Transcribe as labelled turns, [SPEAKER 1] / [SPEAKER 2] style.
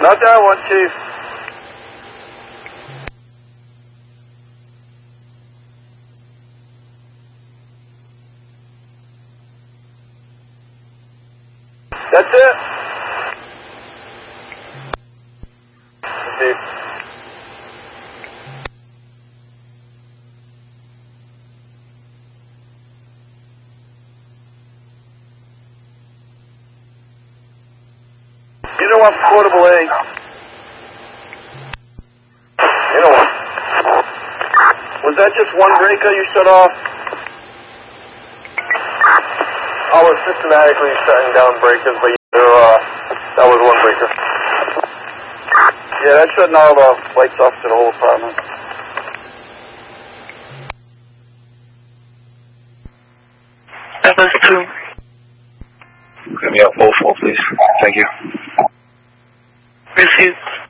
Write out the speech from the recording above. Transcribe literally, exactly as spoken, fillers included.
[SPEAKER 1] Not that one, Chief. That's it. Chief. You know what, portable A. You know what? Was that just one breaker you shut off? I was systematically shutting down breakers, but uh, that was one breaker. Yeah, that's shutting all the lights off to the whole apartment.
[SPEAKER 2] That was two.
[SPEAKER 3] Give me up full full, please. Thank you.
[SPEAKER 2] Received.